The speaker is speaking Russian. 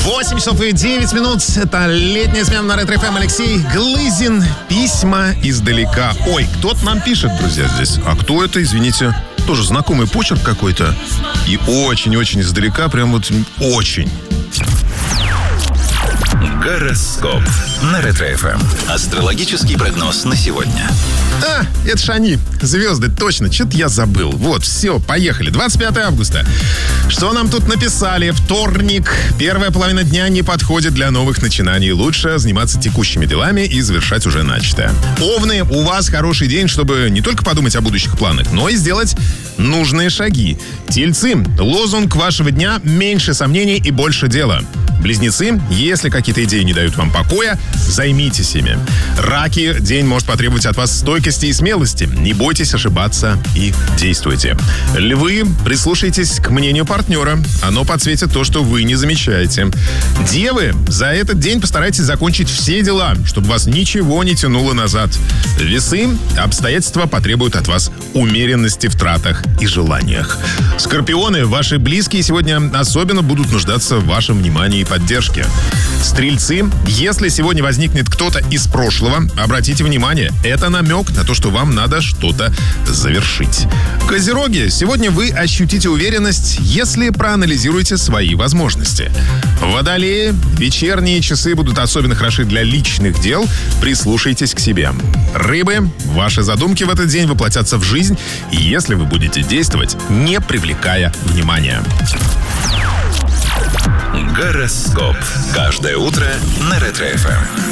8 часов и 9 минут. Это летняя смена на Ретро-ФМ. Алексей Глызин. Письма издалека. Ой, кто-то нам пишет, друзья, здесь. А кто это, извините? Тоже знакомый почерк какой-то. И очень-очень издалека. Прям вот очень. Гороскоп на Ретро-ФМ. Астрологический прогноз на сегодня. Это ж они, звезды, точно. Что-то я забыл. Вот, все, поехали. 25 августа. Что нам тут написали? Вторник. Первая половина дня не подходит для новых начинаний. Лучше заниматься текущими делами и завершать уже начатое. Овны, у вас хороший день, чтобы не только подумать о будущих планах, но и сделать нужные шаги. Тельцы, лозунг вашего дня – меньше сомнений и больше дела. Близнецы, если какие-то идеи не дают вам покоя, займитесь ими. Раки, день может потребовать от вас стойкости и смелости. Не бойтесь ошибаться и действуйте. Львы, прислушайтесь к мнению партнера. Оно подсветит то, что вы не замечаете. Девы, за этот день постарайтесь закончить все дела, чтобы вас ничего не тянуло назад. Весы, обстоятельства потребуют от вас умеренности в тратах и желаниях. Скорпионы, ваши близкие сегодня особенно будут нуждаться в вашем внимании и поддержке. Стрельцы, если сегодня возникнет кто-то из прошлого, обратите внимание, это намек на то, что вам надо что-то завершить. Козероги, сегодня вы ощутите уверенность, если проанализируете свои возможности. Водолеи, вечерние часы будут особенно хороши для личных дел, прислушайтесь к себе. Рыбы, ваши задумки в этот день воплотятся в жизнь, если вы будете действовать, не привлекая внимания. Гороскоп. Каждое утро на Ретро-ФМ.